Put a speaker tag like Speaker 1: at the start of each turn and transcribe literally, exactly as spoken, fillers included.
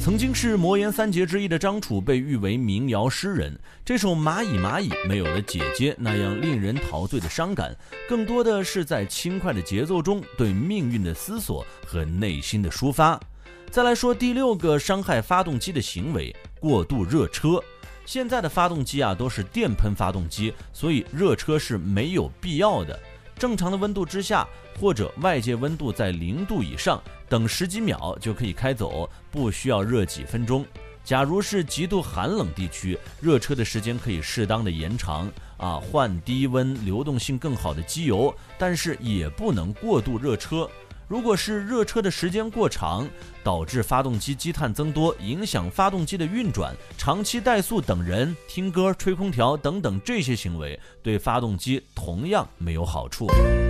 Speaker 1: 曾经是魔岩三杰之一的张楚被誉为民谣诗人，这首蚂蚁蚂蚁没有了姐姐那样令人陶醉的伤感，更多的是在轻快的节奏中对命运的思索和内心的抒发。再来说第六个伤害发动机的行为，过度热车。现在的发动机啊都是电喷发动机，所以热车是没有必要的。正常的温度之下，或者外界温度在零度以上，等十几秒就可以开走，不需要热几分钟。假如是极度寒冷地区，热车的时间可以适当的延长啊，换低温、流动性更好的机油，但是也不能过度热车。如果是热车的时间过长，导致发动机积碳增多，影响发动机的运转，长期怠速等人、听歌、吹空调等等这些行为，对发动机同样没有好处。